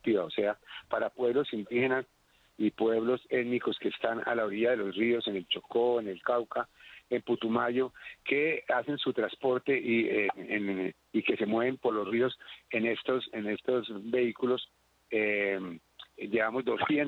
productiva, o sea, para pueblos indígenas y pueblos étnicos que están a la orilla de los ríos, en el Chocó, en el Cauca, en Putumayo, que hacen su transporte y que se mueven por los ríos en estos vehículos. Llevamos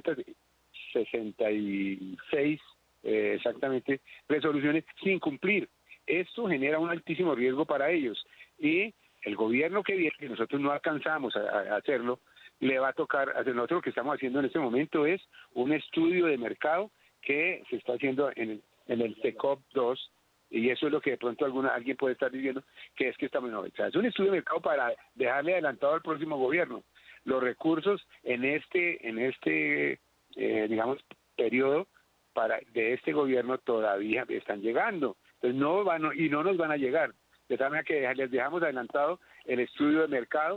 266 exactamente resoluciones sin cumplir. Esto genera un altísimo riesgo para ellos y el gobierno que viene, que nosotros no alcanzamos a hacerlo, le va a tocar hacer. Nosotros lo que estamos haciendo en este momento es un estudio de mercado que se está haciendo en el CECOP 2, y eso es lo que de pronto alguien puede estar diciendo, que es que estamos en novedad. Es un estudio de mercado para dejarle adelantado al próximo gobierno. Los recursos en este digamos, periodo de este gobierno todavía están llegando. Entonces no nos van a llegar. De tal manera que les dejamos adelantado el estudio de mercado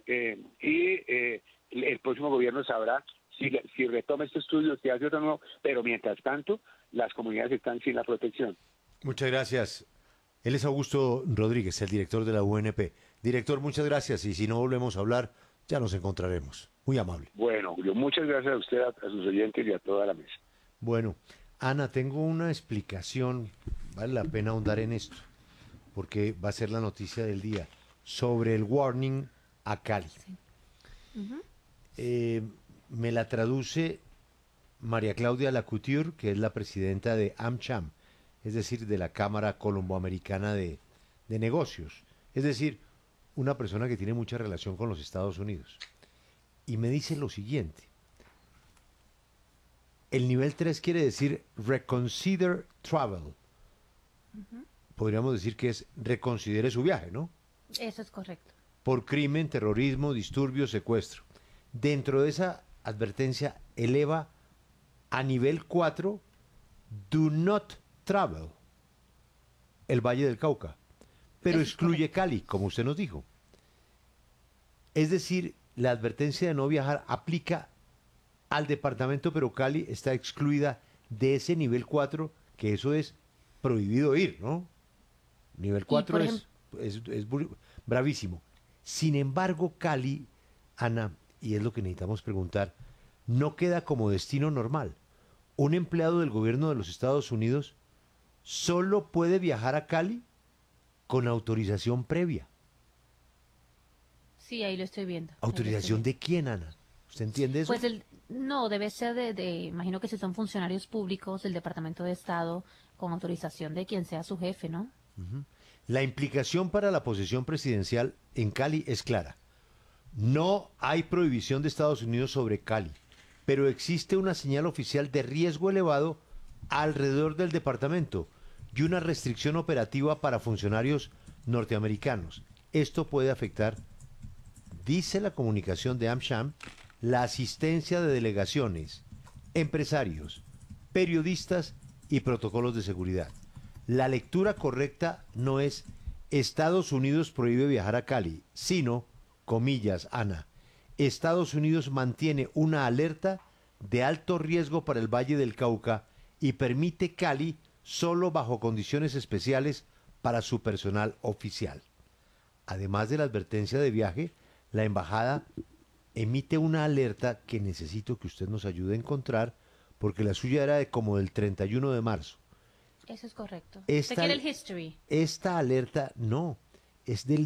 el próximo gobierno sabrá si retoma este estudio, si hace otro nuevo, pero mientras tanto las comunidades están sin la protección. Muchas gracias. Él es Augusto Rodríguez, el director de la UNP. Director, muchas gracias, y si no volvemos a hablar, ya nos encontraremos. Muy amable. Bueno, Julio, muchas gracias a usted, a sus oyentes y a toda la mesa. Bueno, Ana, tengo una explicación, vale la pena ahondar en esto, porque va a ser la noticia del día, sobre el warning a Cali. Sí. Uh-huh. Me la traduce María Claudia Lacouture, que es la presidenta de AmCham, es decir, de la Cámara Colomboamericana de Negocios, es decir, una persona que tiene mucha relación con los Estados Unidos. Y me dice lo siguiente: el nivel 3 quiere decir reconsider travel. Uh-huh. Podríamos decir que es reconsidere su viaje, ¿no? Eso es correcto. Por crimen, terrorismo, disturbio, secuestro. Dentro de esa advertencia eleva a nivel 4 do not travel el Valle del Cauca, pero Eso excluye Cali, como usted nos dijo. Es decir, la advertencia de no viajar aplica al departamento, pero Cali está excluida de ese nivel 4, que eso es prohibido ir, ¿no? Nivel 4 es bravísimo. Sin embargo, Cali, Ana, y es lo que necesitamos preguntar, no queda como destino normal. Un empleado del gobierno de los Estados Unidos solo puede viajar a Cali con autorización previa. Sí, ahí lo estoy viendo. ¿Autorización de quién, Ana? ¿Usted entiende eso? Pues no, debe ser imagino que si son funcionarios públicos del Departamento de Estado, con autorización de quien sea su jefe, ¿no? Uh-huh. La implicación para la posesión presidencial en Cali es clara. No hay prohibición de Estados Unidos sobre Cali, pero existe una señal oficial de riesgo elevado alrededor del departamento y una restricción operativa para funcionarios norteamericanos. Esto puede afectar, dice la comunicación de AmCham, la asistencia de delegaciones, empresarios, periodistas y protocolos de seguridad. La lectura correcta no es Estados Unidos prohíbe viajar a Cali, sino, comillas, Ana, Estados Unidos mantiene una alerta de alto riesgo para el Valle del Cauca y permite Cali solo bajo condiciones especiales para su personal oficial. Además de la advertencia de viaje, la embajada emite una alerta que necesito que usted nos ayude a encontrar, porque la suya era como del 31 de marzo. Eso es correcto. ¿Usted quiere el history? Esta alerta, no, es del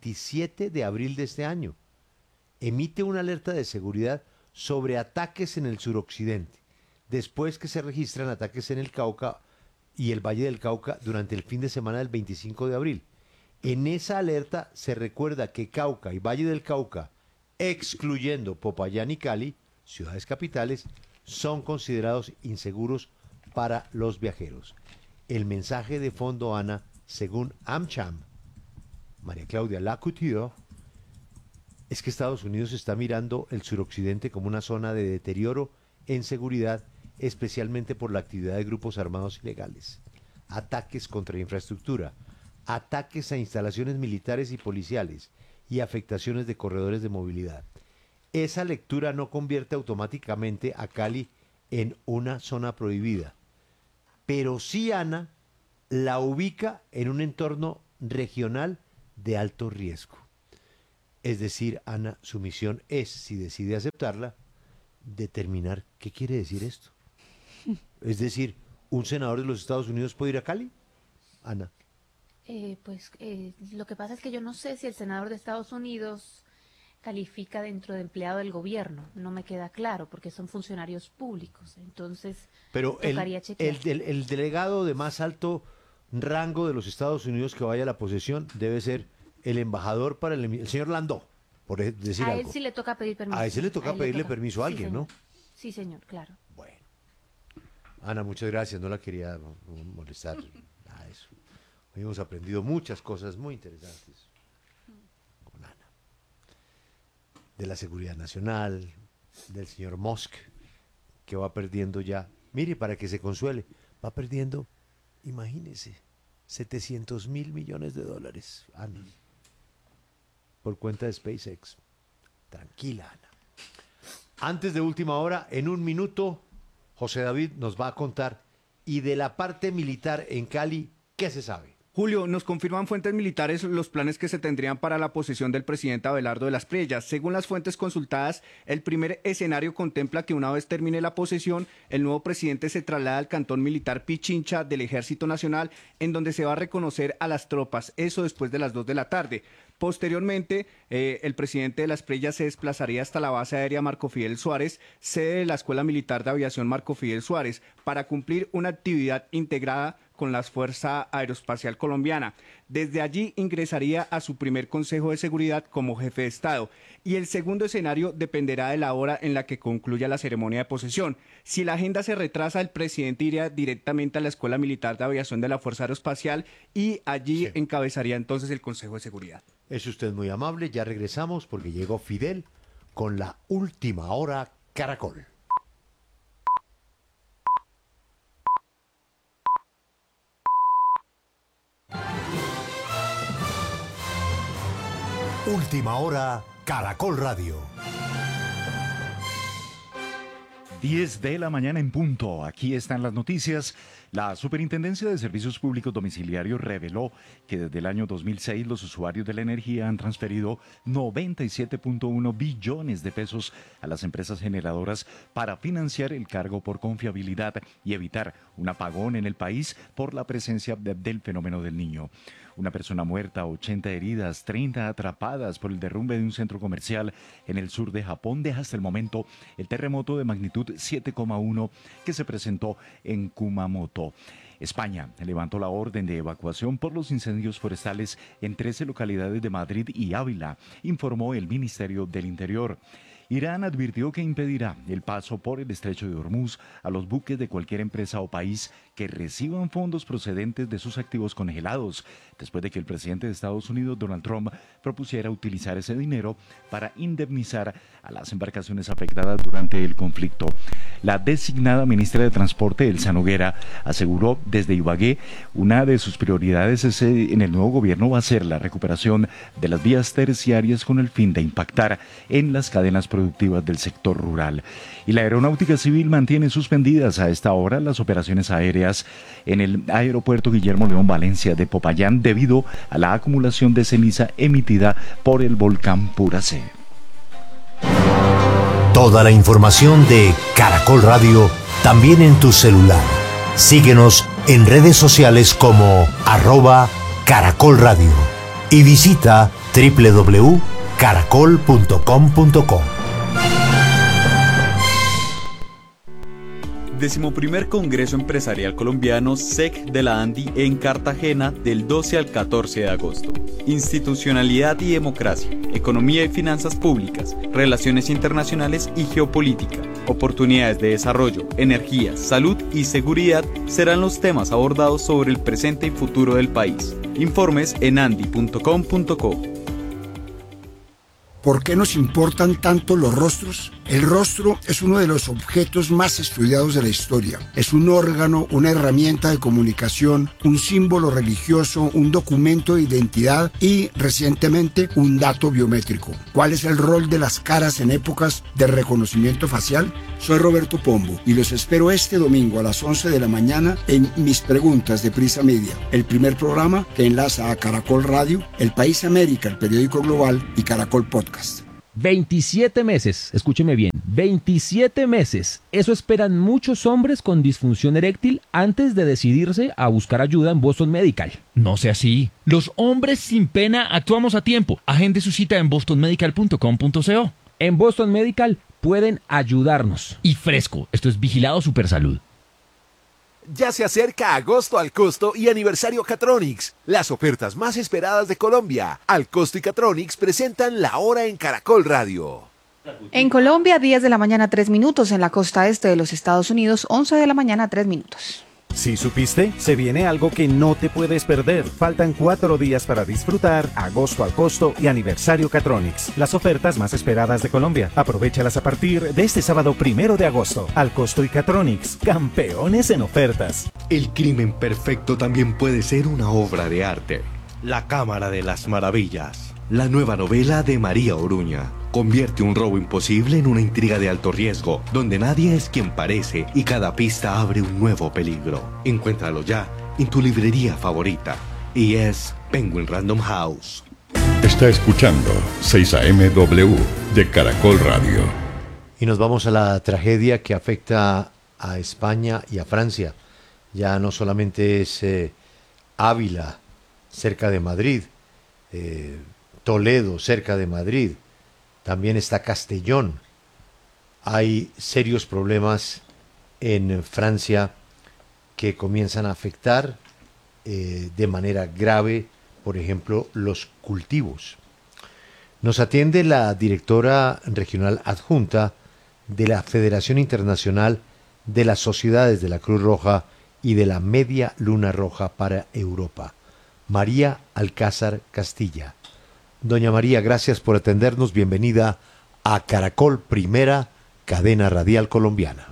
27 de abril de este año. Emite una alerta de seguridad sobre ataques en el suroccidente, después que se registran ataques en el Cauca y el Valle del Cauca durante el fin de semana del 25 de abril. En esa alerta se recuerda que Cauca y Valle del Cauca, excluyendo Popayán y Cali, ciudades capitales, son considerados inseguros para los viajeros. El mensaje de fondo, Ana, según AmCham, María Claudia Lacouture, es que Estados Unidos está mirando el suroccidente como una zona de deterioro en seguridad, especialmente por la actividad de grupos armados ilegales, ataques contra infraestructura, ataques a instalaciones militares y policiales y afectaciones de corredores de movilidad. Esa lectura no convierte automáticamente a Cali en una zona prohibida, pero sí, Ana, la ubica en un entorno regional de alto riesgo. Es decir, Ana, su misión es, si decide aceptarla, determinar qué quiere decir esto. Es decir, ¿un senador de los Estados Unidos puede ir a Cali? Ana. Lo que pasa es que yo no sé si el senador de Estados Unidos califica dentro de empleado del gobierno. No me queda claro porque son funcionarios públicos. Entonces, pero tocaría chequear. El delegado de más alto rango de los Estados Unidos que vaya a la posesión debe ser el embajador para el señor Landó, por decir a algo. él sí le toca pedir permiso. A ese le toca pedirle permiso a Sí, alguien, señor. ¿no? Sí, señor, claro. Bueno. Ana, muchas gracias. No la quería molestar. Nada de eso. Hoy hemos aprendido muchas cosas muy interesantes con Ana. De la seguridad nacional, del señor Musk, que va perdiendo ya. Mire, para que se consuele, va perdiendo, imagínese, 700.000 millones de dólares, Ana, por cuenta de SpaceX. Tranquila, Ana. Antes de última hora, en un minuto, José David nos va a contar, y de la parte militar en Cali, ¿qué se sabe? Julio, nos confirman fuentes militares los planes que se tendrían para la posesión del presidente Abelardo de las Prellas. Según las fuentes consultadas, el primer escenario contempla que una vez termine la posesión, el nuevo presidente se traslada al cantón militar Pichincha del Ejército Nacional, en donde se va a reconocer a las tropas, eso después de las 2 de la tarde. Posteriormente, el presidente de las Prellas se desplazaría hasta la base aérea Marco Fidel Suárez, sede de la Escuela Militar de Aviación Marco Fidel Suárez, para cumplir una actividad integrada con la Fuerza Aeroespacial Colombiana. Desde allí ingresaría a su primer Consejo de Seguridad como jefe de Estado. Y el segundo escenario dependerá de la hora en la que concluya la ceremonia de posesión. Si la agenda se retrasa, el presidente iría directamente a la Escuela Militar de Aviación de la Fuerza Aeroespacial y allí encabezaría entonces el Consejo de Seguridad. Es usted muy amable, ya regresamos porque llegó Fidel con la última hora Caracol. Última hora, Caracol Radio. 10 de la mañana en punto. Aquí están las noticias. La Superintendencia de Servicios Públicos Domiciliarios reveló que desde el año 2006 los usuarios de la energía han transferido 97.1 billones de pesos a las empresas generadoras para financiar el cargo por confiabilidad y evitar un apagón en el país por la presencia del fenómeno del Niño. Una persona muerta, 80 heridas, 30 atrapadas por el derrumbe de un centro comercial en el sur de Japón deja hasta el momento el terremoto de magnitud 7,1 que se presentó en Kumamoto. España levantó la orden de evacuación por los incendios forestales en 13 localidades de Madrid y Ávila, informó el Ministerio del Interior. Irán advirtió que impedirá el paso por el estrecho de Hormuz a los buques de cualquier empresa o país que reciban fondos procedentes de sus activos congelados, después de que el presidente de Estados Unidos, Donald Trump, propusiera utilizar ese dinero para indemnizar a las embarcaciones afectadas durante el conflicto. La designada ministra de Transporte, Elsa Noguera, aseguró desde Ibagué una de sus prioridades en el nuevo gobierno va a ser la recuperación de las vías terciarias con el fin de impactar en las cadenas productivas del sector rural. Y la Aeronáutica Civil mantiene suspendidas a esta hora las operaciones aéreas en el aeropuerto Guillermo León Valencia de Popayán debido a la acumulación de ceniza emitida por el volcán Puracé. Toda la información de Caracol Radio también en tu celular. Síguenos en redes sociales como @Caracol Radio y visita www.caracol.com.co. 11º Congreso Empresarial Colombiano SEC de la ANDI en Cartagena del 12 al 14 de agosto. Institucionalidad y democracia, economía y finanzas públicas, relaciones internacionales y geopolítica, oportunidades de desarrollo, energía, salud y seguridad serán los temas abordados sobre el presente y futuro del país. Informes en andi.com.co. ¿Por qué nos importan tanto los rostros? El rostro es uno de los objetos más estudiados de la historia. Es un órgano, una herramienta de comunicación, un símbolo religioso, un documento de identidad y, recientemente, un dato biométrico. ¿Cuál es el rol de las caras en épocas de reconocimiento facial? Soy Roberto Pombo y los espero este domingo a las 11 de la mañana en Mis Preguntas de Prisa Media, el primer programa que enlaza a Caracol Radio, El País América, el periódico global y Caracol Podcast. 27 meses, escúcheme bien, 27 meses. Eso esperan muchos hombres con disfunción eréctil antes de decidirse a buscar ayuda en Boston Medical. No sea así. Los hombres sin pena actuamos a tiempo. Agende su cita en bostonmedical.com.co. En Boston Medical pueden ayudarnos. Y fresco, esto es Vigilado Supersalud. Ya se acerca agosto al costo y aniversario Catronics, las ofertas más esperadas de Colombia. Al costo y Catronics presentan la hora en Caracol Radio. En Colombia, 10 de la mañana 3 minutos. En la costa este de los Estados Unidos, 11 de la mañana 3 minutos. ¿Sí supiste? Se viene algo que no te puedes perder. Faltan 4 días para disfrutar agosto al costo y aniversario Catronics, las ofertas más esperadas de Colombia. Aprovéchalas a partir de este sábado 1 de agosto. Al costo y Catronics, campeones en ofertas. El crimen perfecto también puede ser una obra de arte. La Cámara de las Maravillas, la nueva novela de María Oruña. Convierte un robo imposible en una intriga de alto riesgo, donde nadie es quien parece y cada pista abre un nuevo peligro. Encuéntralo ya en tu librería favorita. Y es Penguin Random House. Está escuchando 6am de Caracol Radio. Y nos vamos a la tragedia que afecta a España y a Francia. Ya no solamente es Ávila, cerca de Madrid, Toledo, cerca de Madrid, también está Castellón. Hay serios problemas en Francia que comienzan a afectar de manera grave, por ejemplo, los cultivos. Nos atiende la directora regional adjunta de la Federación Internacional de las Sociedades de la Cruz Roja y de la Media Luna Roja para Europa, María Alcázar Castilla. Doña María, gracias por atendernos. Bienvenida a Caracol, primera cadena radial colombiana.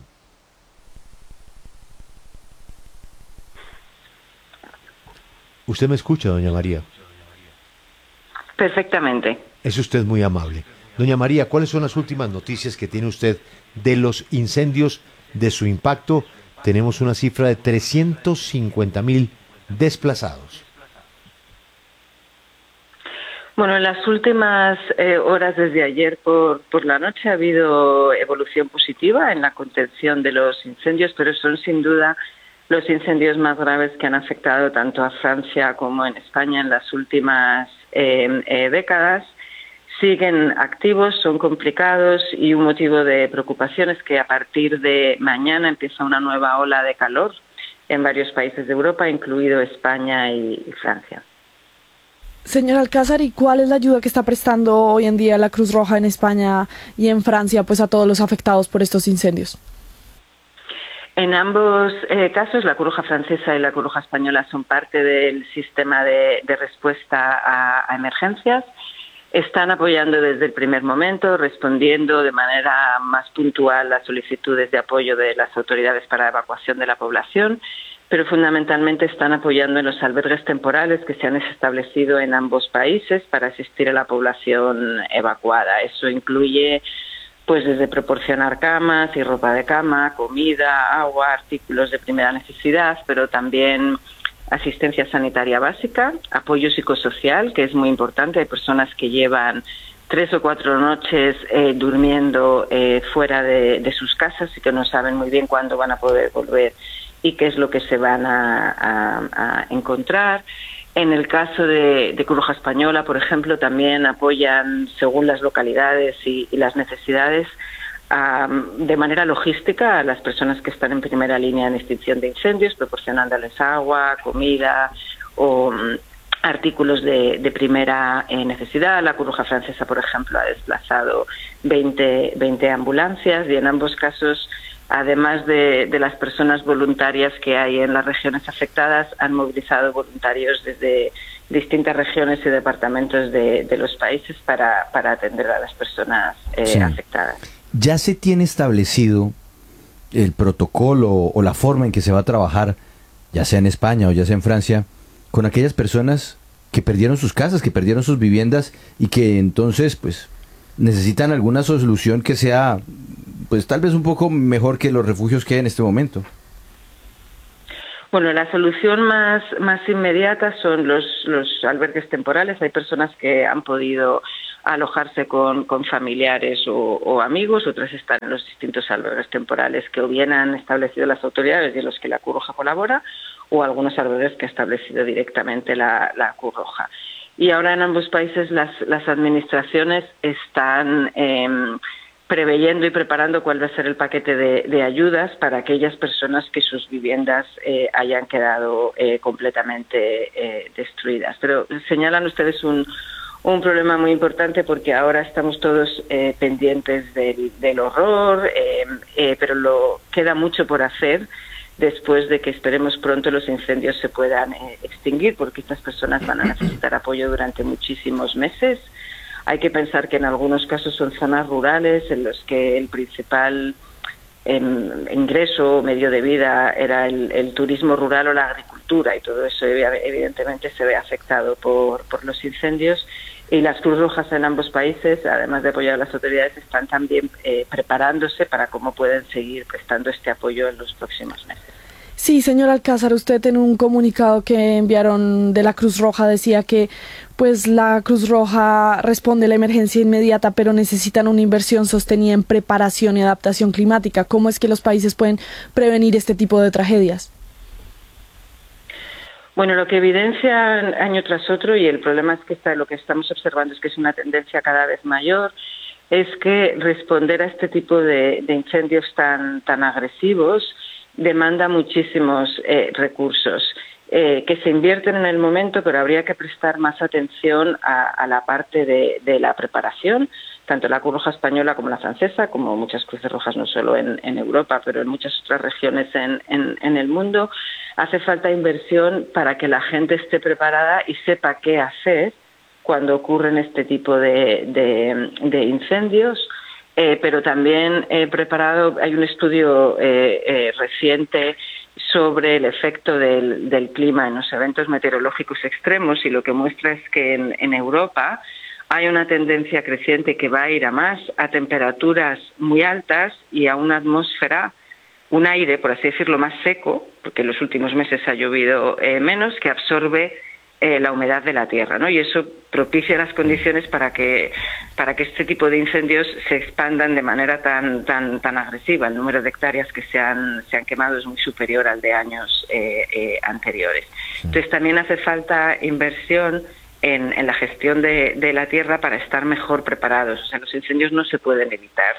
¿Usted me escucha, doña María? Perfectamente. Es usted muy amable. Doña María, ¿cuáles son las últimas noticias que tiene usted de los incendios, de su impacto? Tenemos una cifra de 350.000 desplazados. Bueno, en las últimas horas desde ayer por la noche ha habido evolución positiva en la contención de los incendios, pero son sin duda los incendios más graves que han afectado tanto a Francia como en España en las últimas décadas. Siguen activos, son complicados y un motivo de preocupación es que a partir de mañana empieza una nueva ola de calor en varios países de Europa, incluido España y Francia. Señor Alcázar, ¿y cuál es la ayuda que está prestando hoy en día la Cruz Roja en España y en Francia pues a todos los afectados por estos incendios? En ambos casos, la Cruz Roja francesa y la Cruz Roja española son parte del sistema de respuesta a emergencias. Están apoyando desde el primer momento, respondiendo de manera más puntual las solicitudes de apoyo de las autoridades para la evacuación de la población, pero fundamentalmente están apoyando en los albergues temporales que se han establecido en ambos países para asistir a la población evacuada. Eso incluye pues desde proporcionar camas y ropa de cama, comida, agua, artículos de primera necesidad, pero también asistencia sanitaria básica, apoyo psicosocial, que es muy importante. Hay personas que llevan 3 o 4 noches durmiendo fuera de sus casas y que no saben muy bien cuándo van a poder volver y qué es lo que se van a encontrar. En el caso de Cruz Roja Española, por ejemplo, también apoyan según las localidades y las necesidades de manera logística a las personas que están en primera línea en extinción de incendios, proporcionándoles agua, comida o artículos de primera necesidad. La Cruz Roja francesa, por ejemplo, ha desplazado 20 ambulancias y en ambos casos, además de las personas voluntarias que hay en las regiones afectadas, han movilizado voluntarios desde distintas regiones y departamentos de los países para atender a las personas afectadas. ¿Ya se tiene establecido el protocolo o la forma en que se va a trabajar, ya sea en España o ya sea en Francia, con aquellas personas que perdieron sus casas, que perdieron sus viviendas y que entonces pues necesitan alguna solución que sea pues tal vez un poco mejor que los refugios que hay en este momento? Bueno, la solución más inmediata son los albergues temporales. Hay personas que han podido alojarse con familiares o amigos, otras están en los distintos albergues temporales que o bien han establecido las autoridades y en los que la Cruz Roja colabora, o algunos albergues que ha establecido directamente la Cruz Roja. Y ahora en ambos países las administraciones están preveyendo y preparando cuál va a ser el paquete de ayudas para aquellas personas que sus viviendas hayan quedado completamente destruidas. Pero señalan ustedes un problema muy importante, porque ahora estamos todos pendientes del horror, pero queda mucho por hacer después de que esperemos pronto los incendios se puedan extinguir, porque estas personas van a necesitar apoyo durante muchísimos meses. Hay que pensar que en algunos casos son zonas rurales en los que el principal ingreso o medio de vida era el turismo rural o la agricultura, y todo eso evidentemente se ve afectado por los incendios. Y las Cruz Rojas en ambos países, además de apoyar a las autoridades, están también preparándose para cómo pueden seguir prestando este apoyo en los próximos meses. Sí, señor Alcázar, usted en un comunicado que enviaron de la Cruz Roja decía que pues la Cruz Roja responde a la emergencia inmediata, pero necesitan una inversión sostenida en preparación y adaptación climática. ¿Cómo es que los países pueden prevenir este tipo de tragedias? Bueno, lo que evidencia año tras otro, y el problema es que lo que estamos observando es que es una tendencia cada vez mayor, es que responder a este tipo de incendios tan agresivos demanda muchísimos recursos que se invierten en el momento, pero habría que prestar más atención a la parte de la preparación, tanto la Cruz Roja española como la francesa, como muchas Cruces Rojas no solo en Europa, pero en muchas otras regiones en el mundo. Hace falta inversión para que la gente esté preparada y sepa qué hacer cuando ocurren este tipo de incendios. Pero también preparado, hay un estudio reciente sobre el efecto del clima en los eventos meteorológicos extremos, y lo que muestra es que en Europa hay una tendencia creciente que va a ir a más, a temperaturas muy altas y a una atmósfera, un aire, por así decirlo, más seco, porque en los últimos meses ha llovido menos, que absorbe la humedad de la tierra, ¿no? Y eso propicia las condiciones para que este tipo de incendios se expandan de manera tan agresiva. El número de hectáreas que se han quemado es muy superior al de años anteriores. Entonces también hace falta inversión en la gestión de la tierra para estar mejor preparados. O sea, los incendios no se pueden evitar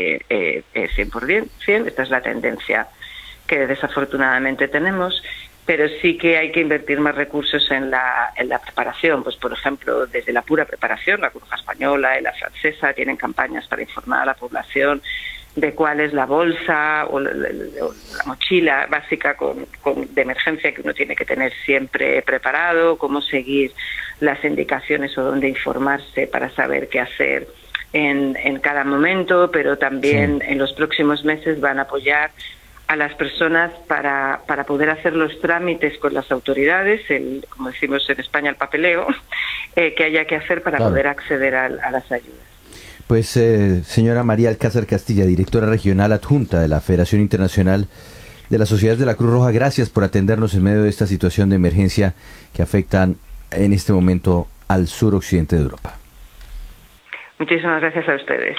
100%, esta es la tendencia que desafortunadamente tenemos, pero sí que hay que invertir más recursos en la preparación. Pues, por ejemplo, desde la pura preparación, la Cruz Roja española y la francesa tienen campañas para informar a la población de cuál es la bolsa o la mochila básica de emergencia que uno tiene que tener siempre preparado, cómo seguir las indicaciones o dónde informarse para saber qué hacer en cada momento, pero también en los próximos meses van a apoyar a las personas para poder hacer los trámites con las autoridades, como decimos en España, el papeleo, que haya que hacer para poder acceder a las ayudas. Pues señora María Alcázar Castilla, directora regional adjunta de la Federación Internacional de las Sociedades de la Cruz Roja, gracias por atendernos en medio de esta situación de emergencia que afectan en este momento al suroccidente de Europa. Muchísimas gracias a ustedes.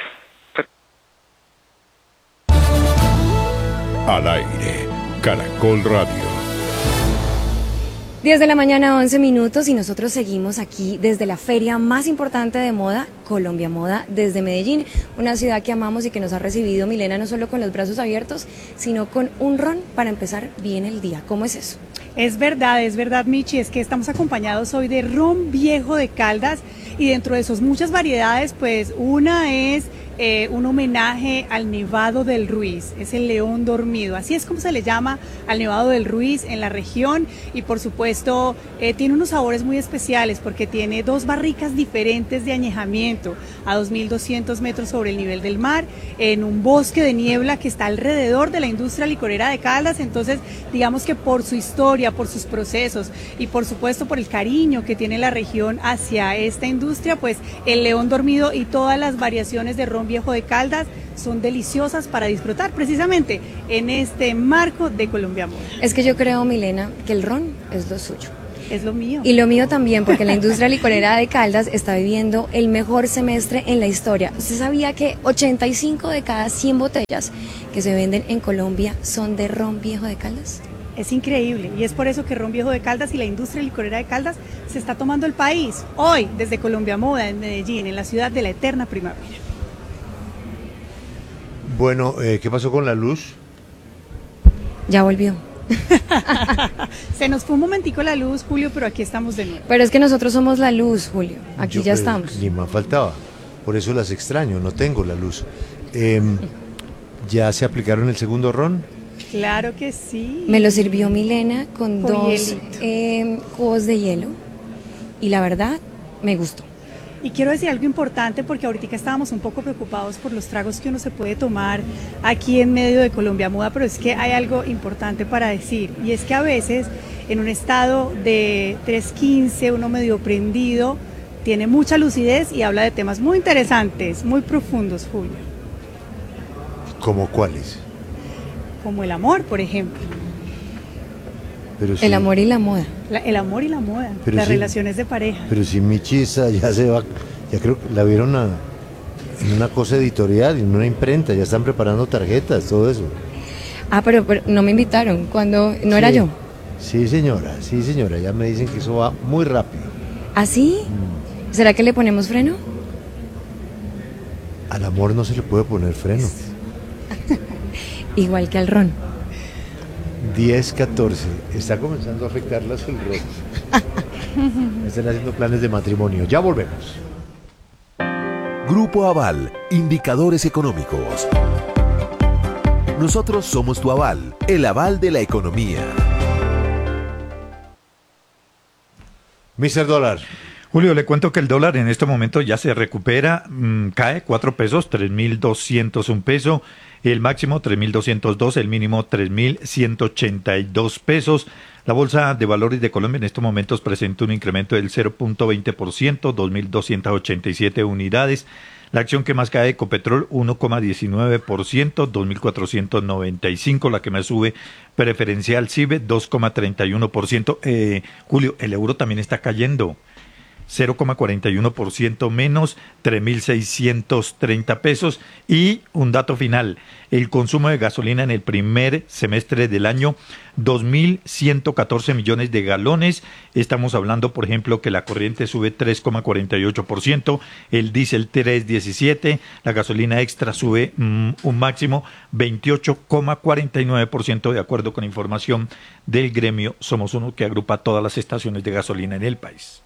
Al aire, Caracol Radio. 10 de la mañana, 11 minutos, y nosotros seguimos aquí desde la feria más importante de moda, Colombia Moda, desde Medellín, una ciudad que amamos y que nos ha recibido, Milena, no solo con los brazos abiertos, sino con un ron para empezar bien el día. ¿Cómo es eso? Es verdad, Michi, es que estamos acompañados hoy de ron viejo de Caldas, y dentro de sus muchas variedades, pues una es un homenaje al Nevado del Ruiz, es el león dormido, así es como se le llama al Nevado del Ruiz en la región, y por supuesto tiene unos sabores muy especiales porque tiene 2 barricas diferentes de añejamiento a 2.200 metros sobre el nivel del mar, en un bosque de niebla que está alrededor de la industria licorera de Caldas. Entonces digamos que por su historia, por sus procesos y por supuesto por el cariño que tiene la región hacia esta industria, pues el león dormido y todas las variaciones de ron viejo de Caldas son deliciosas para disfrutar precisamente en este marco de Colombia Moda. Es que yo creo, Milena, que el ron es lo suyo. Es lo mío. Y lo mío también, porque la industria licorera de Caldas está viviendo el mejor semestre en la historia. ¿Usted sabía que 85 de cada 100 botellas que se venden en Colombia son de ron viejo de Caldas? Es increíble, y es por eso que Ron Viejo de Caldas y la industria licorera de Caldas se está tomando el país hoy desde Colombia Moda en Medellín, en la ciudad de la eterna primavera. Bueno, ¿qué pasó con la luz? Ya volvió. Se nos fue un momentico la luz, Julio, pero aquí estamos de nuevo. Pero es que nosotros somos la luz, Julio. Aquí ya estamos. Ni más faltaba. Por eso las extraño, no tengo la luz. ¿Ya se aplicaron el segundo ron? Claro que sí. Me lo sirvió Milena con 2 cubos de hielo y la verdad me gustó. Y quiero decir algo importante porque ahorita estábamos un poco preocupados por los tragos que uno se puede tomar aquí en medio de Colombia Moda, pero es que hay algo importante para decir, y es que a veces en un estado de 3:15 uno medio prendido tiene mucha lucidez y habla de temas muy interesantes, muy profundos, Julio. ¿Cómo cuáles? Como el amor, por ejemplo. Pero el amor y la moda. El amor y la moda, pero las sí, relaciones de pareja. Pero si Michi ya se va, ya creo que la vieron en una cosa editorial, en una imprenta, ya están preparando tarjetas, todo eso. Ah, pero no me invitaron, cuando no era yo. Sí, señora, ya me dicen que eso va muy rápido. ¿Ah, sí? ¿Será que le ponemos freno? Al amor no se le puede poner freno. Igual que al ron. 10-14. Está comenzando a afectarlas el ron. Están haciendo planes de matrimonio. Ya volvemos. Grupo Aval, indicadores económicos. Nosotros somos tu aval, el aval de la economía. Mr. Dólar. Julio, le cuento que el dólar en este momento ya se recupera, cae 4 pesos, 3.201 pesos, el máximo 3.202, el mínimo 3.182 pesos. La Bolsa de Valores de Colombia en estos momentos presenta un incremento del 0.20%, 2.287 unidades. La acción que más cae, Ecopetrol, 1.19%, 2.495. La que más sube, Preferencial CIBE, 2.31%. Julio, el euro también está cayendo. 0.41% menos, 3.630 pesos. Y un dato final, el consumo de gasolina en el primer semestre del año, 2.114 millones de galones. Estamos hablando, por ejemplo, que la corriente sube 3.48%, el diésel 3.17%, la gasolina extra sube un máximo 28.49%, de acuerdo con información del gremio Somos Uno, que agrupa todas las estaciones de gasolina en el país.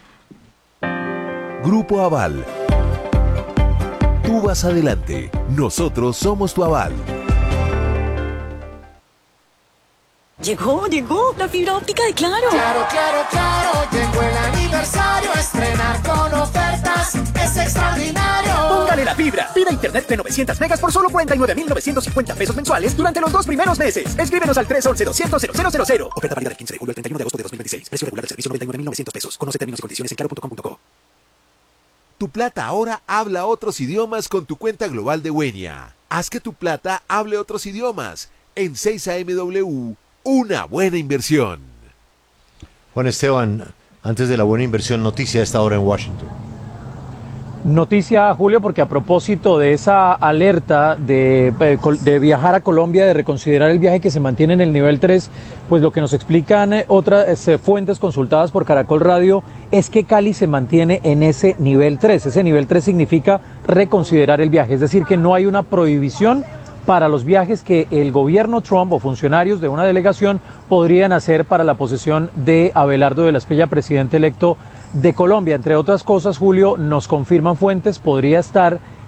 Grupo Aval. Tú vas adelante. Nosotros somos tu aval. Llegó la fibra óptica de Claro. Claro, llegó el aniversario, estrenar con ofertas es extraordinario. Póngale la fibra. Pida internet de 900 megas por solo 49.950 pesos mensuales durante los 2 primeros meses. Escríbenos al 311-200-0000. Oferta válida del 15 de julio al 31 de agosto de 2026. Precio regular del servicio 99.900 pesos. Conoce términos y condiciones en claro.com.co. Tu Plata ahora habla otros idiomas con tu cuenta global de Wenia. Haz que tu Plata hable otros idiomas. En 6AMW, una buena inversión. Juan Esteban, antes de la buena inversión, noticia a esta hora en Washington. Noticia, Julio, porque a propósito de esa alerta de viajar a Colombia, de reconsiderar el viaje que se mantiene en el nivel 3, pues lo que nos explican otras fuentes consultadas por Caracol Radio es que Cali se mantiene en ese nivel 3. Ese nivel 3 significa reconsiderar el viaje, es decir, que no hay una prohibición para los viajes que el gobierno Trump o funcionarios de una delegación podrían hacer para la posesión de Abelardo de la Espriella, presidente electo de Colombia. Entre otras cosas, Julio, nos confirman fuentes, podría estar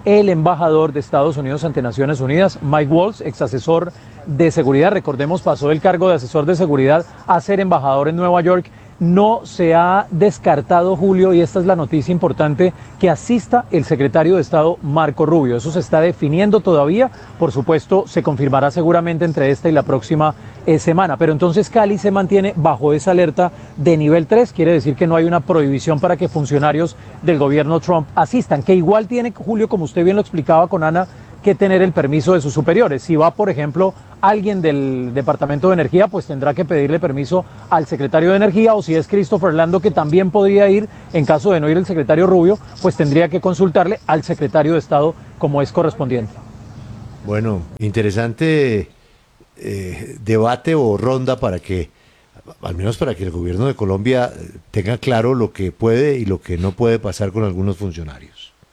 el embajador de Estados Unidos ante Naciones Unidas, Mike Waltz, ex asesor de seguridad. Recordemos, pasó del cargo de asesor de seguridad a ser embajador en Nueva York. No se ha descartado, Julio, y esta es la noticia importante, que asista el secretario de Estado Marco Rubio. Eso se está definiendo todavía. Por supuesto, se confirmará seguramente entre esta y la próxima semana. Pero entonces Cali se mantiene bajo esa alerta de nivel 3. Quiere decir que no hay una prohibición para que funcionarios del gobierno Trump asistan, que igual tiene, Julio, como usted bien lo explicaba con Ana, que tener el permiso de sus superiores. Si va, por ejemplo, alguien del Departamento de Energía, pues tendrá que pedirle permiso al secretario de Energía, o si es Christopher Lando, que también podría ir, en caso de no ir el secretario Rubio, pues tendría que consultarle al secretario de Estado como es correspondiente. Bueno, interesante debate o ronda para que, al menos para que el gobierno de Colombia tenga claro lo que puede y lo que no puede pasar con algunos funcionarios.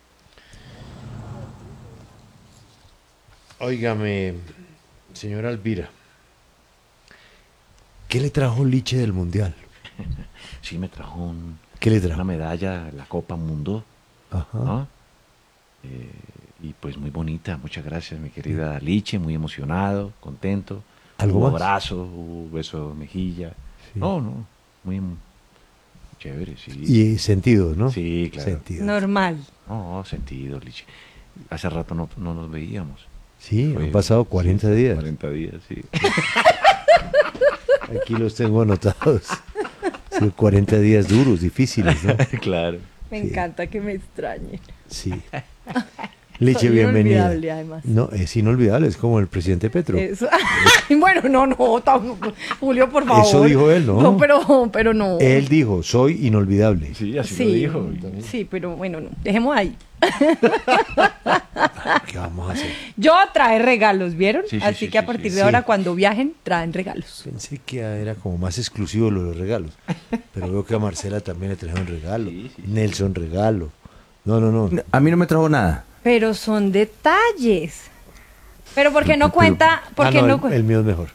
Óigame, señora Elvira, ¿qué le trajo Liche del Mundial? Sí, me trajo ¿Qué le trajo? una medalla, la Copa Mundo. Ajá. ¿No? Y pues muy bonita, muchas gracias, mi querida Liche, muy emocionado, contento. ¿Algo Hubo más? abrazo, hubo beso de mejilla. Sí. No, muy chévere, sí. Y sentido, ¿no? Sí, claro. Sentido. Normal. No, sentido, Liche. Hace rato no nos veíamos. Sí, han pasado 40 días. 40 días, sí. Aquí los tengo anotados. Sí, 40 días duros, difíciles, ¿no? Claro. Me encanta que me extrañe. Sí. Liche, Soy bienvenida. inolvidable, además. No, es inolvidable, es como el presidente Petro. Eso. Bueno, no, Julio, por favor. Eso dijo él, ¿no? No, pero no. Él dijo, soy inolvidable. Sí, así Sí, lo dijo. sí, pero bueno, no. Dejemos ahí. ¿Qué vamos a hacer? Yo trae regalos, ¿vieron? Sí, sí, Así sí, que a sí, partir sí. de ahora, Sí. cuando viajen, traen regalos. Pensé que era como más exclusivo lo de los regalos. Pero veo que a Marcela también le trajeron regalo. Nelson regalo. No. A mí no me trajo nada. Pero son detalles. Pero ¿por qué no cuenta? ¿Por qué no el mío es mejor.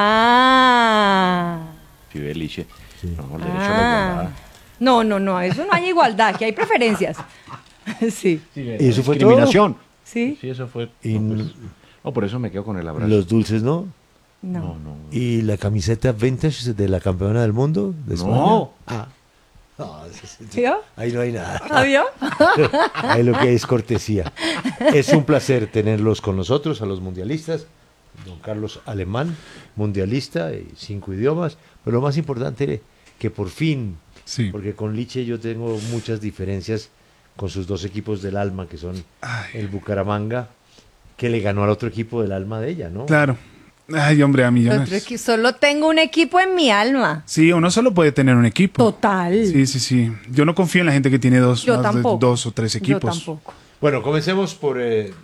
Ah. Sí, ve, Liche. No, el derecho a la igualdad. No, eso no hay igualdad, que hay preferencias. Sí. ¿Y eso fue discriminación. Sí. Sí, eso fue. Y No, por eso me quedo con el abrazo. los dulces, ¿no? No. ¿Y la camiseta vintage de la campeona del mundo? De España? No. No, ¿Vio? ahí no hay nada. ¿Ah, vio? Ahí lo que hay es cortesía. Es un placer tenerlos con nosotros, a los mundialistas. Don Carlos Alemán, mundialista, 5 idiomas. Pero lo más importante, que por fin, porque con Liche yo tengo muchas diferencias con sus dos equipos del alma, que son el Bucaramanga, que le ganó al otro equipo del alma de ella, ¿no? Claro. Ay, hombre, a millones. Solo tengo un equipo en mi alma. Sí, uno solo puede tener un equipo. Total. Sí. Yo no confío en la gente que tiene Yo más de tampoco. 2 o 3 equipos. Yo tampoco. Bueno, comencemos por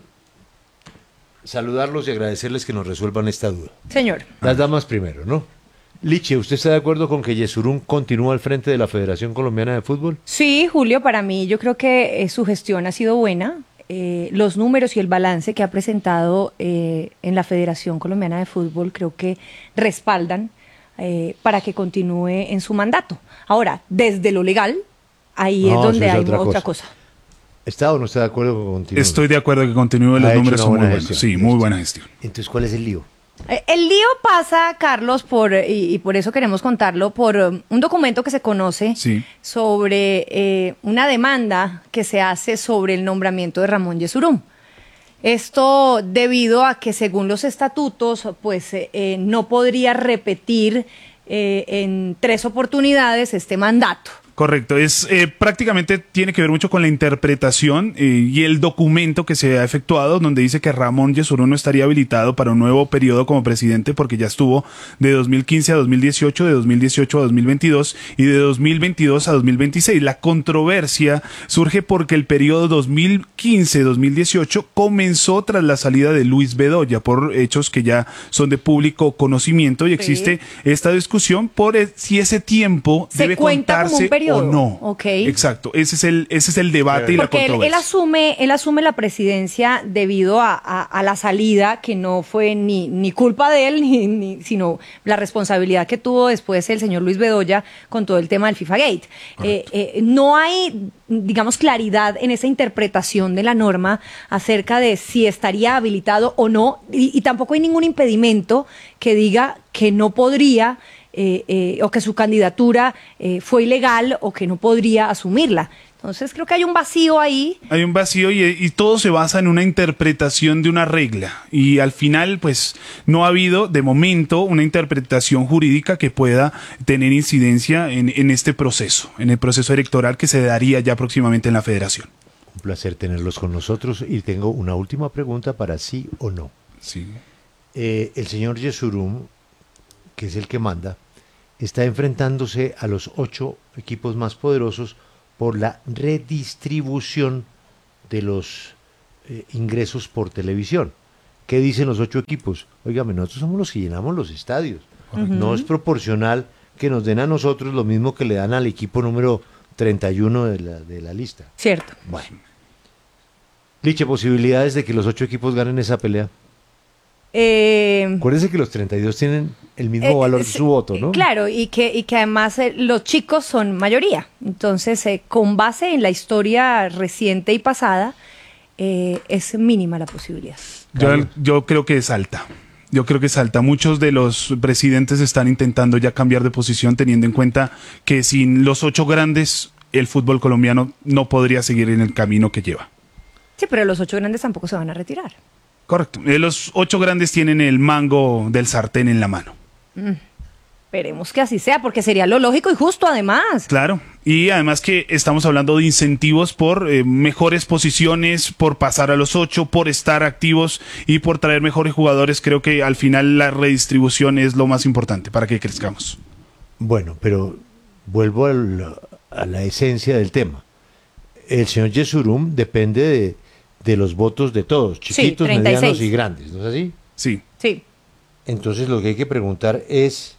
saludarlos y agradecerles que nos resuelvan esta duda. Señor. Las damas primero, ¿no? Liche, ¿usted está de acuerdo con que Yesurún continúa al frente de la Federación Colombiana de Fútbol? Sí, Julio, para mí yo creo que su gestión ha sido buena. Los números y el balance que ha presentado en la Federación Colombiana de Fútbol creo que respaldan para que continúe en su mandato. Ahora, desde lo legal, ahí es donde hay otra cosa. ¿Está o no está de acuerdo con que continúe? Estoy de acuerdo que continúe, los números son muy buenos. Sí, muy buena gestión. Entonces, ¿cuál es el lío? El lío pasa, Carlos, y por eso queremos contarlo, por un documento que se conoce sobre una demanda que se hace sobre el nombramiento de Ramón Yesurún. Esto debido a que según los estatutos, pues no podría repetir en 3 oportunidades este mandato. Correcto, es prácticamente tiene que ver mucho con la interpretación y el documento que se ha efectuado donde dice que Ramón Yesurún no estaría habilitado para un nuevo periodo como presidente porque ya estuvo de 2015 a 2018, de 2018 a 2022 y de 2022 a 2026. La controversia surge porque el periodo 2015-2018 comenzó tras la salida de Luis Bedoya por hechos que ya son de público conocimiento y existe esta discusión por si ese tiempo ¿Se debe cuenta como un contarse periodo. o no. Ok. Exacto, ese es el debate y la Porque controversia. él asume la presidencia debido a la salida que no fue ni culpa de él, sino la responsabilidad que tuvo después el señor Luis Bedoya con todo el tema del FIFA Gate. No hay, digamos, claridad en esa interpretación de la norma acerca de si estaría habilitado o no, y tampoco hay ningún impedimento que diga que no podría o que su candidatura fue ilegal o que no podría asumirla. Entonces creo que hay un vacío ahí. Hay un vacío y todo se basa en una interpretación de una regla. Y al final, pues, no ha habido, de momento, una interpretación jurídica que pueda tener incidencia en este proceso, en el proceso electoral que se daría ya próximamente en la Federación. Un placer tenerlos con nosotros y tengo una última pregunta para sí o no. Sí. El señor Yesurum, que es el que manda, está enfrentándose a los 8 equipos más poderosos por la redistribución de los ingresos por televisión. ¿Qué dicen los 8 equipos? Óigame, nosotros somos los que llenamos los estadios. No es proporcional que nos den a nosotros lo mismo que le dan al equipo número 31 de la lista. Cierto. Bueno. Liche, posibilidades de que los 8 equipos ganen esa pelea. Acuérdense que los 32 tienen el mismo valor de su voto, ¿no? Claro, y que además los chicos son mayoría. Entonces, con base en la historia reciente y pasada, es mínima la posibilidad. Yo creo que es alta. Yo creo que es alta. Muchos de los presidentes están intentando ya cambiar de posición, teniendo en cuenta que sin los 8 grandes, el fútbol colombiano no podría seguir en el camino que lleva. Sí, pero los 8 grandes tampoco se van a retirar. Correcto. Los 8 grandes tienen el mango del sartén en la mano. Esperemos que así sea, porque sería lo lógico y justo además. Claro. Y además que estamos hablando de incentivos por mejores posiciones, por pasar a los 8, por estar activos y por traer mejores jugadores. Creo que al final la redistribución es lo más importante para que crezcamos. Bueno, pero vuelvo a la esencia del tema. El señor Yesurum depende de los votos de todos, chiquitos, sí, medianos y grandes, ¿no es así? Sí. Sí. Entonces lo que hay que preguntar es,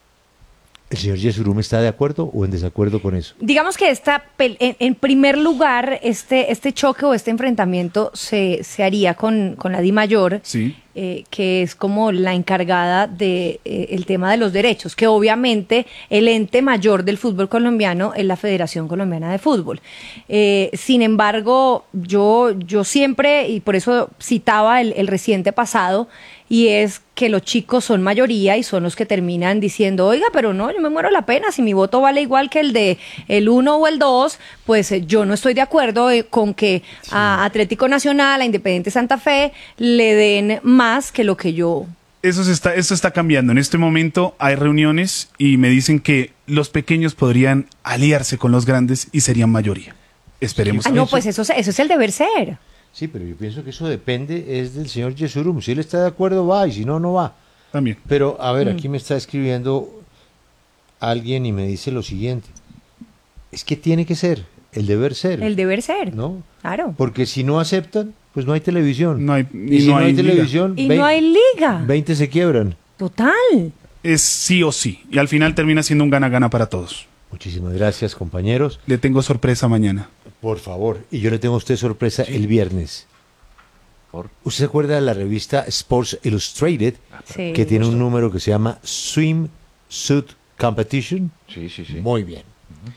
¿el señor Yesurum está de acuerdo o en desacuerdo con eso? Digamos que en primer lugar, este choque o este enfrentamiento se haría con la DIMAYOR, sí, que es como la encargada de el tema de los derechos, que obviamente el ente mayor del fútbol colombiano es la Federación Colombiana de Fútbol. Sin embargo, yo siempre, y por eso citaba el reciente pasado, y es que los chicos son mayoría y son los que terminan diciendo, oiga, pero no, yo me muero la pena, si mi voto vale igual que el de el 1 o el 2, pues yo no estoy de acuerdo con que a Atlético Nacional, a Independiente Santa Fe, le den más que lo que yo... Eso está cambiando. En este momento hay reuniones y me dicen que los pequeños podrían aliarse con los grandes y serían mayoría. Esperemos. No, pues eso es el deber ser. Sí, pero yo pienso que eso depende es del señor Yesurum. Si él está de acuerdo, va, y si no, no va. También. Pero, a ver, aquí me está escribiendo alguien y me dice lo siguiente. Es que tiene que ser, el deber ser. El deber ser, ¿no? Claro. Porque si no aceptan, pues no hay televisión. No hay, y si no hay televisión, y no hay liga. 20 se quiebran. Total. Es sí o sí. Y al final termina siendo un gana-gana para todos. Muchísimas gracias, compañeros. Le tengo sorpresa mañana. Por favor. Y yo le tengo a usted sorpresa el viernes. ¿Usted se acuerda de la revista Sports Illustrated? Sí. Que tiene un número que se llama Swimsuit Competition. Sí, sí, sí. Muy bien.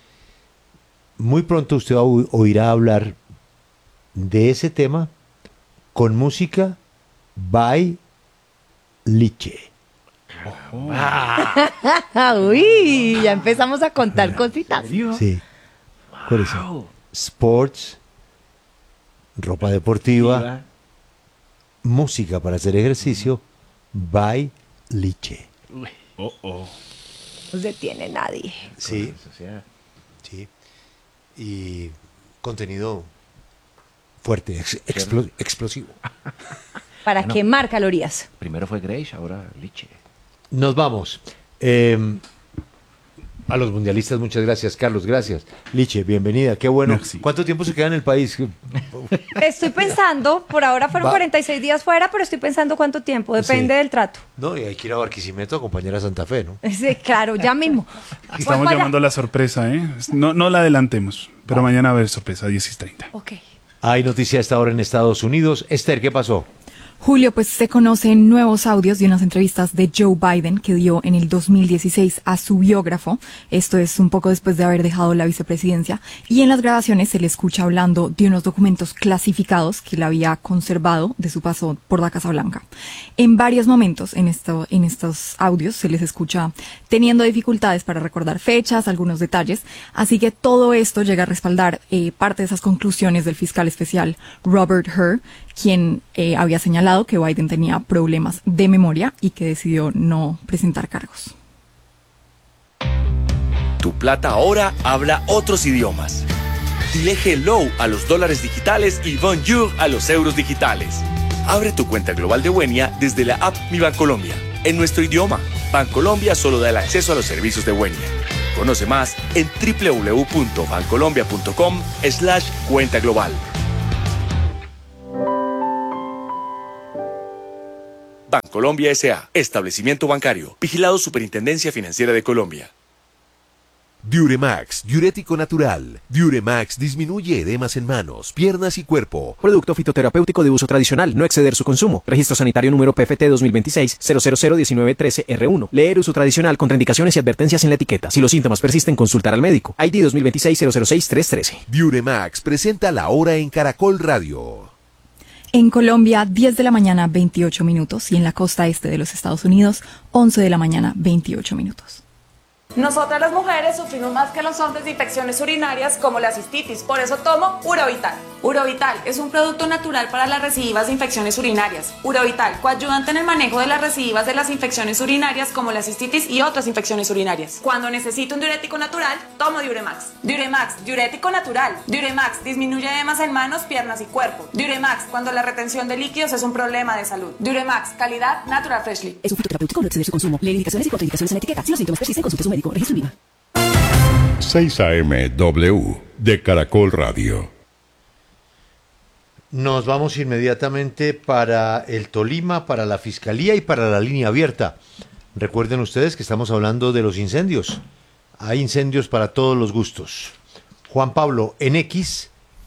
Muy pronto usted oirá hablar de ese tema con música by Liche. Uy, ya empezamos a contar cositas. Sí. ¿Cuál es? Sports, ropa deportiva, música para hacer ejercicio, by Liche. No se tiene nadie. Sí. Sí. Y contenido fuerte, explosivo. Para quemar calorías. Primero fue Grace, ahora Liche. Nos vamos. A los mundialistas, muchas gracias, Carlos, gracias. Liche, bienvenida, qué bueno. Merci. ¿Cuánto tiempo se queda en el país? Estoy pensando, por ahora fueron 46 días fuera, pero estoy pensando cuánto tiempo, depende del trato. No, y hay que ir a Barquisimeto a acompañar a Santa Fe, ¿no? Sí, claro, ya mismo. Estamos llamando a la sorpresa, ¿eh? No la adelantemos, pero mañana va a haber sorpresa, 10:30. Ok. Hay noticia a esta hora en Estados Unidos. Esther, ¿qué pasó? Julio, pues se conocen nuevos audios de unas entrevistas de Joe Biden que dio en el 2016 a su biógrafo. Esto es un poco después de haber dejado la vicepresidencia. Y en las grabaciones se le escucha hablando de unos documentos clasificados que él había conservado de su paso por la Casa Blanca. En varios momentos en estos audios se les escucha teniendo dificultades para recordar fechas, algunos detalles. Así que todo esto llega a respaldar parte de esas conclusiones del fiscal especial Robert Hur, quien había señalado que Biden tenía problemas de memoria y que decidió no presentar cargos. Tu plata ahora habla otros idiomas. Dile hello a los dólares digitales y bonjour a los euros digitales. Abre tu cuenta global de Buenia desde la app Mi Bancolombia. En nuestro idioma, Bancolombia solo da el acceso a los servicios de Buenia. Conoce más en www.bancolombia.com/cuenta global. Bancolombia S.A. Establecimiento bancario. Vigilado Superintendencia Financiera de Colombia. Diuremax, diurético natural. Diuremax disminuye edemas en manos, piernas y cuerpo. Producto fitoterapéutico de uso tradicional, no exceder su consumo. Registro sanitario número PFT 2026-0001913R1. Leer uso tradicional, contraindicaciones y advertencias en la etiqueta. Si los síntomas persisten, consultar al médico. ID 2026-006-313. Diuremax presenta La Hora en Caracol Radio. En Colombia, 10 de la mañana, 28 minutos. Y en la costa este de los Estados Unidos, 11 de la mañana, 28 minutos. Nosotras las mujeres sufrimos más que los hombres de infecciones urinarias como la cistitis, por eso tomo Urovital. Urovital es un producto natural para las recidivas de infecciones urinarias. Urovital, coayudante en el manejo de las recidivas de las infecciones urinarias como la cistitis y otras infecciones urinarias. Cuando necesito un diurético natural, tomo Diuremax. Diuremax, diurético natural. Diuremax, disminuye edemas en manos, piernas y cuerpo. Diuremax, cuando la retención de líquidos es un problema de salud. Diuremax, calidad Natural Freshly. Es un fitoterapéutico, no exceder su consumo. Lee indicaciones y contraindicaciones en la etiqueta. Si los síntomas persisten, consulte a su médico. Registro INVIMA. 6 AM W de Caracol Radio. Nos vamos inmediatamente para el Tolima, para la Fiscalía y para la línea abierta. Recuerden ustedes que estamos hablando de los incendios. Hay incendios para todos los gustos. Juan Pablo en X,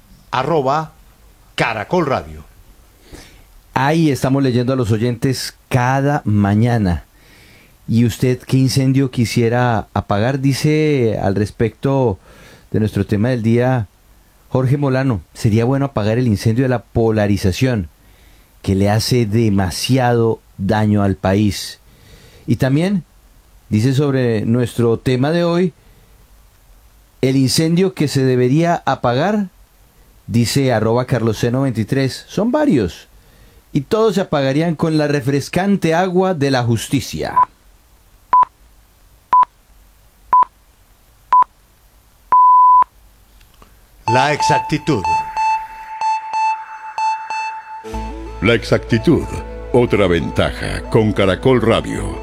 @Caracol Radio. Ahí estamos leyendo a los oyentes cada mañana. ¿Y usted qué incendio quisiera apagar? Dice al respecto de nuestro tema del día Jorge Molano, sería bueno apagar el incendio de la polarización, que le hace demasiado daño al país. Y también dice sobre nuestro tema de hoy, el incendio que se debería apagar, dice @carloseno23, son varios, y todos se apagarían con la refrescante agua de la justicia. La exactitud. La exactitud, otra ventaja con Caracol Radio.